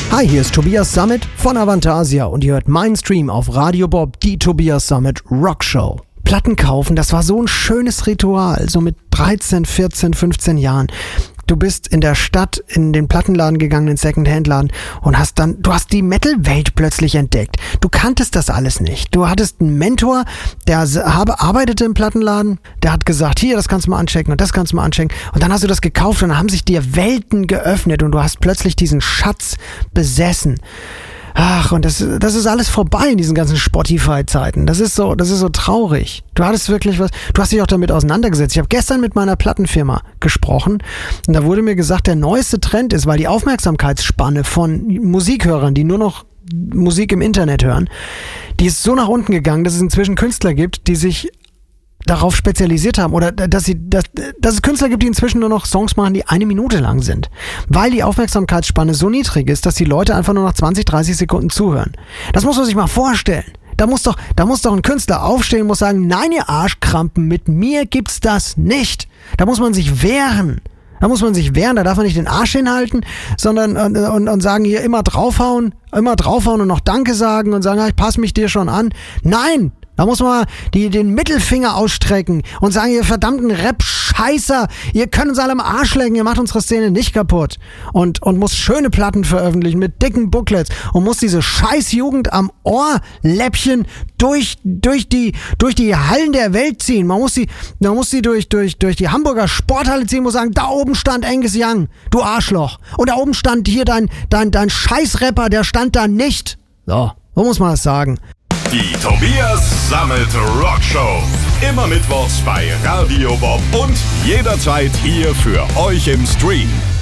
Hi, hier ist Tobias Sammet von Avantasia und ihr hört meinen Stream auf Radio Bob, die Tobias Sammet Rock Show. Platten kaufen, das war so ein schönes Ritual, so mit 13, 14, 15 Jahren. Du bist in der Stadt in den Plattenladen gegangen, den Second-Hand-Laden und du hast die Metal-Welt plötzlich entdeckt. Du kanntest das alles nicht. Du hattest einen Mentor, der arbeitete im Plattenladen, der hat gesagt, hier, das kannst du mal anchecken und das kannst du mal anchecken. Und dann hast du das gekauft und dann haben sich dir Welten geöffnet und du hast plötzlich diesen Schatz besessen. Ach, und das ist alles vorbei in diesen ganzen Spotify-Zeiten. Das ist so traurig. Du hattest wirklich was, du hast dich auch damit auseinandergesetzt. Ich habe gestern mit meiner Plattenfirma gesprochen und da wurde mir gesagt, der neueste Trend ist, weil die Aufmerksamkeitsspanne von Musikhörern, die nur noch Musik im Internet hören, die ist so nach unten gegangen, dass es inzwischen Künstler gibt, die sich darauf spezialisiert haben oder dass es Künstler gibt, die inzwischen nur noch Songs machen, die 1 Minute lang sind. Weil die Aufmerksamkeitsspanne so niedrig ist, dass die Leute einfach nur nach 20, 30 Sekunden zuhören. Das muss man sich mal vorstellen. Da muss doch ein Künstler aufstehen und muss sagen, nein, ihr Arschkrampen, mit mir gibt's das nicht. Da muss man sich wehren. Da darf man nicht den Arsch hinhalten, sondern und sagen hier immer draufhauen und noch Danke sagen und sagen, ich passe mich dir schon an. Nein! Da muss man den Mittelfinger ausstrecken und sagen, ihr verdammten Rap-Scheißer, ihr könnt uns alle am Arsch lecken, ihr macht unsere Szene nicht kaputt. Und muss schöne Platten veröffentlichen mit dicken Booklets und muss diese Scheißjugend am Ohrläppchen durch die Hallen der Welt ziehen. Man muss sie durch die Hamburger Sporthalle ziehen, muss sagen, da oben stand Angus Young, du Arschloch. Und da oben stand hier dein Scheißrapper, der stand da nicht. So muss man das sagen. Die Tobias Sammet Rock Show. Immer mittwochs bei Radio Bob und jederzeit hier für euch im Stream.